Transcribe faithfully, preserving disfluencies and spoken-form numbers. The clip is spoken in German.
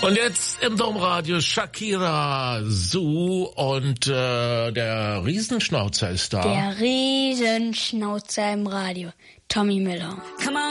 Und jetzt im Domradio Shakira, Su und äh, der Riesenschnauzer ist da. Der Riesenschnauzer im Radio, Tommy Müller. Come on.